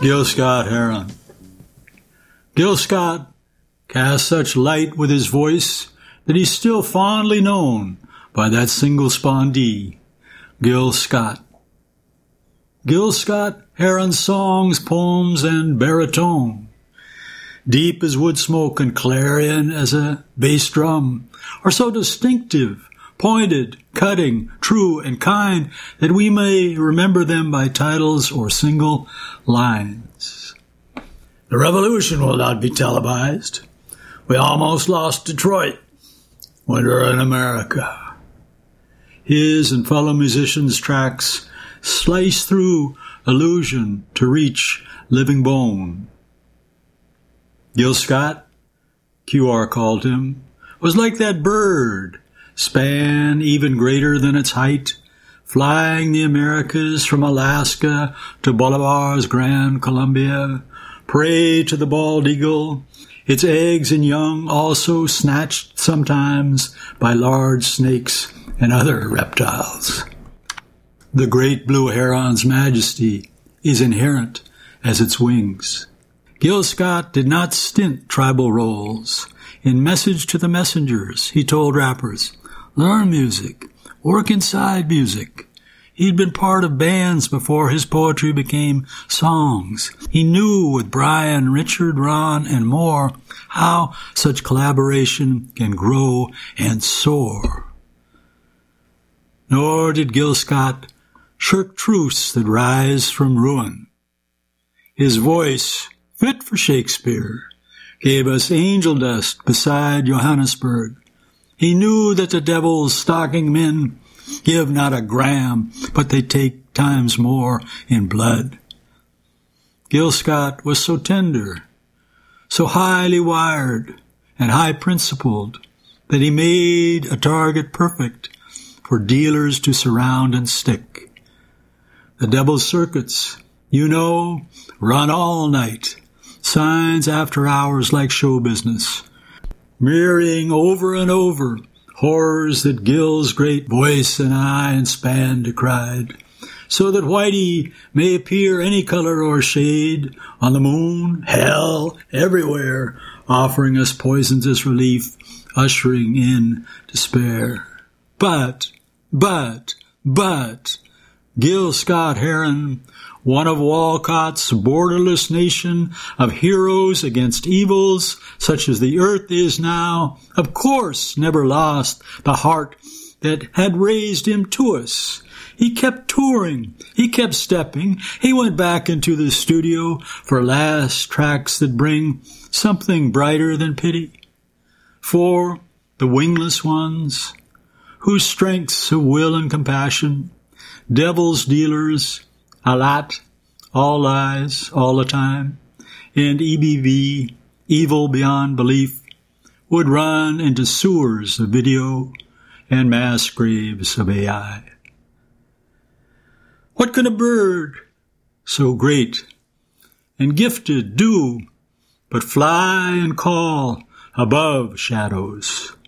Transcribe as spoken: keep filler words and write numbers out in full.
Gil Scott-Heron. Gil Scott cast such light with his voice that he's still fondly known by that single spondee, Gil Scott. Gil Scott-Heron's songs, poems, and baritone, deep as wood smoke and clarion as a bass drum, are so distinctive, pointed, cutting, true, and kind that we may remember them by titles or single lines. The revolution will not be televised. We almost lost Detroit. Winter in America. His and fellow musicians' tracks slice through illusion to reach living bone. Gil Scott, Q R called him, was like that bird, span even greater than its height, flying the Americas from Alaska to Bolivar's Grand Columbia, prey to the bald eagle, its eggs and young also snatched sometimes by large snakes and other reptiles. The great blue heron's majesty is inherent as its wings. Gil Scott did not stint tribal roles. In Message to the Messengers, he told rappers, learn music, work inside music. He'd been part of bands before his poetry became songs. He knew with Brian, Richard, Ron, and more how such collaboration can grow and soar. Nor did Gil Scott shirk truths that rise from ruin. His voice, fit for Shakespeare, gave us angel dust beside Johannesburg. He knew that the devil's stalking men give not a gram, but they take times more in blood. Gil Scott was so tender, so highly wired and high-principled that he made a target perfect for dealers to surround and stick. The devil's circuits, you know, run all night, signs after hours like show business, mirroring over and over horrors that Gil's great voice and eye and span decried, so that Whitey may appear any color or shade, on the moon, hell, everywhere, offering us poisons as relief, ushering in despair. But, but, but, Gil Scott-Heron, one of Walcott's borderless nation of heroes against evils such as the earth is now, of course never lost the heart that had raised him to us. He kept touring. He kept stepping. He went back into the studio for last tracks that bring something brighter than pity. For the wingless ones, whose strengths of will and compassion, devil's dealers, a lot, all lies, all the time, and E B V, evil beyond belief, would run into sewers of video and mass graves of A I. What can a bird so great and gifted do but fly and call above shadows?